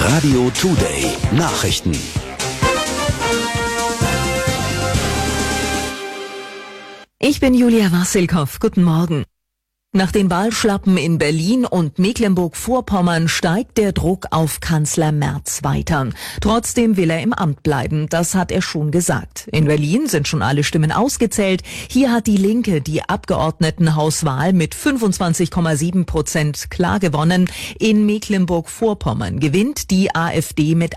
Radio Today Nachrichten. Ich bin Julia Wassilkow. Guten Morgen. Nach den Wahlschlappen in Berlin und Mecklenburg-Vorpommern steigt der Druck auf Kanzler Merz weiter. Trotzdem will er im Amt bleiben, das hat er schon gesagt. In Berlin sind schon alle Stimmen ausgezählt. Hier hat die Linke die Abgeordnetenhauswahl mit 25,7% klar gewonnen. In Mecklenburg-Vorpommern gewinnt die AfD mit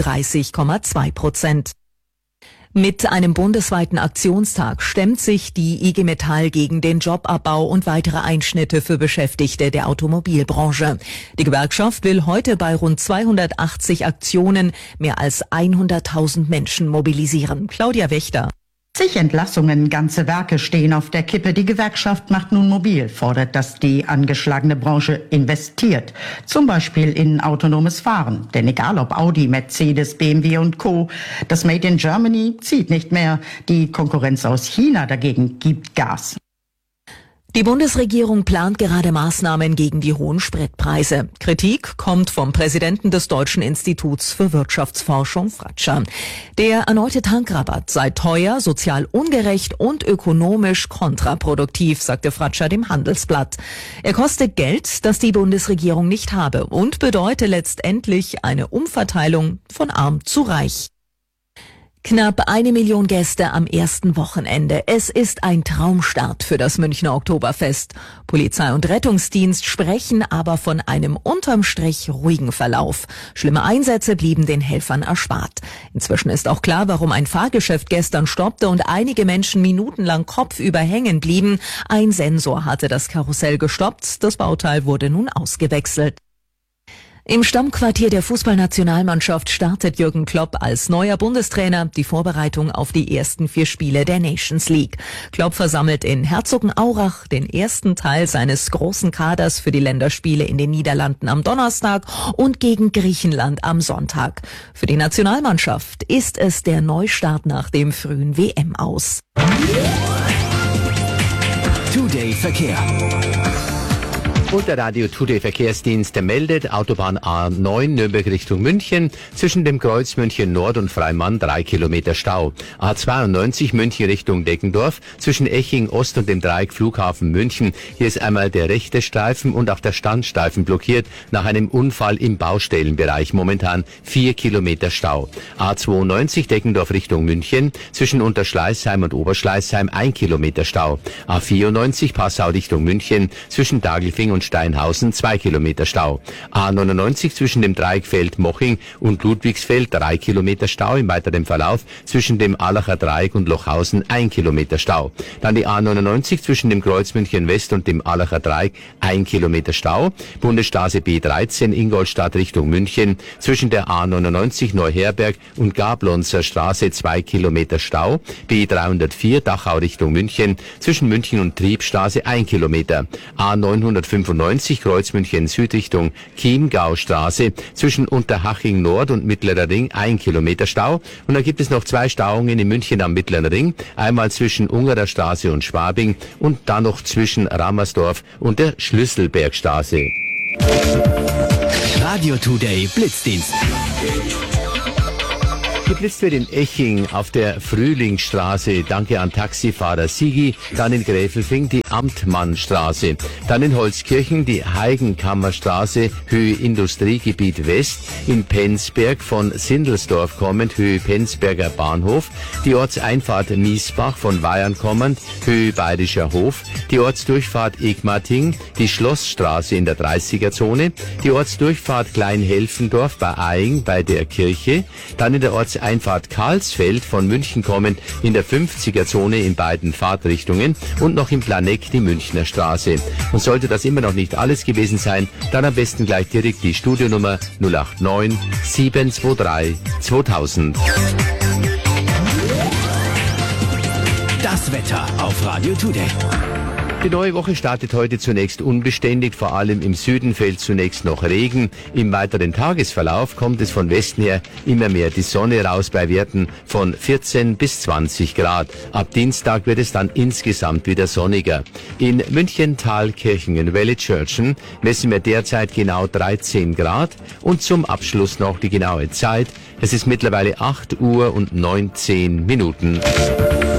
38,2%. Mit einem bundesweiten Aktionstag stemmt sich die IG Metall gegen den Jobabbau und weitere Einschnitte für Beschäftigte der Automobilbranche. Die Gewerkschaft will heute bei rund 280 Aktionen mehr als 100.000 Menschen mobilisieren. Claudia Wächter. Zig Entlassungen, ganze Werke stehen auf der Kippe. Die Gewerkschaft macht nun mobil, fordert, dass die angeschlagene Branche investiert. Zum Beispiel in autonomes Fahren. Denn egal ob Audi, Mercedes, BMW und Co., das Made in Germany zieht nicht mehr. Die Konkurrenz aus China dagegen gibt Gas. Die Bundesregierung plant gerade Maßnahmen gegen die hohen Spritpreise. Kritik kommt vom Präsidenten des Deutschen Instituts für Wirtschaftsforschung, Fratscher. Der erneute Tankrabatt sei teuer, sozial ungerecht und ökonomisch kontraproduktiv, sagte Fratscher dem Handelsblatt. Er koste Geld, das die Bundesregierung nicht habe und bedeute letztendlich eine Umverteilung von arm zu reich. Knapp 1 Million Gäste am ersten Wochenende. Es ist ein Traumstart für das Münchner Oktoberfest. Polizei und Rettungsdienst sprechen aber von einem unterm Strich ruhigen Verlauf. Schlimme Einsätze blieben den Helfern erspart. Inzwischen ist auch klar, warum ein Fahrgeschäft gestern stoppte und einige Menschen minutenlang kopfüber hängen blieben. Ein Sensor hatte das Karussell gestoppt. Das Bauteil wurde nun ausgewechselt. Im Stammquartier der Fußballnationalmannschaft startet Jürgen Klopp als neuer Bundestrainer die Vorbereitung auf die ersten 4 Spiele der Nations League. Klopp versammelt in Herzogenaurach den ersten Teil seines großen Kaders für die Länderspiele in den Niederlanden am Donnerstag und gegen Griechenland am Sonntag. Für die Nationalmannschaft ist es der Neustart nach dem frühen WM-Aus. Today Verkehr. Und der Radio Today Verkehrsdienst meldet Autobahn A9 Nürnberg Richtung München, zwischen dem Kreuz München Nord und Freimann 3 Kilometer Stau. A92 München Richtung Deggendorf, zwischen Eching Ost und dem Dreieck Flughafen München. Hier ist einmal der rechte Streifen und auch der Standstreifen blockiert nach einem Unfall im Baustellenbereich. Momentan 4 Kilometer Stau. A92 Deggendorf Richtung München, zwischen Unterschleißheim und Oberschleißheim 1 Kilometer Stau. A94 Passau Richtung München, zwischen Daglfing und Steinhausen 2 Kilometer Stau. A99 zwischen dem Dreieck Feldmoching und Ludwigsfeld 3 Kilometer Stau. Im weiteren Verlauf zwischen dem Allacher Dreieck und Lochhausen 1 Kilometer Stau. Dann die A99 zwischen dem Kreuz München West und dem Allacher Dreieck 1 Kilometer Stau. Bundesstraße B13 Ingolstadt Richtung München, zwischen der A99 Neuherberg und Gablonzer Straße 2 Kilometer Stau. B304 Dachau Richtung München, zwischen München und Triebstraße 1 Kilometer. A995 Kreuz München Süd Richtung Chiemgaustraße, zwischen Unterhaching Nord und Mittlerer Ring 1 Kilometer Stau. Und dann gibt es noch 2 Stauungen in München am Mittleren Ring, einmal zwischen Ungerer Straße und Schwabing und dann noch zwischen Rammersdorf und der Schlüsselbergstraße. Radio Today Blitzdienst. Geblitzt wird in Eching auf der Frühlingsstraße, danke an Taxifahrer Sigi, dann in Gräfelfing die Amtmannstraße, dann in Holzkirchen die Heigenkammerstraße, Höhe Industriegebiet West, in Penzberg von Sindelsdorf kommend, Höhe Penzberger Bahnhof, die Ortseinfahrt Miesbach von Weyern kommend, Höhe Bayerischer Hof, die Ortsdurchfahrt Egmating, die Schlossstraße in der 30er-Zone, die Ortsdurchfahrt Kleinhelfendorf bei Aing bei der Kirche, dann in der Ortseinfahrt Karlsfeld von München kommend in der 50er-Zone in beiden Fahrtrichtungen und noch im Planeck die Münchner Straße. Und sollte das immer noch nicht alles gewesen sein, dann am besten gleich direkt die Studionummer 089 723 2000. Das Wetter auf Radio Today. Die neue Woche startet heute zunächst unbeständig, vor allem im Süden fällt zunächst noch Regen. Im weiteren Tagesverlauf kommt es von Westen her immer mehr die Sonne raus bei Werten von 14 bis 20 Grad. Ab Dienstag wird es dann insgesamt wieder sonniger. In München, Thalkirchen in Wellitzschörtchen messen wir derzeit genau 13 Grad und zum Abschluss noch die genaue Zeit. Es ist mittlerweile 8 Uhr und 19 Minuten.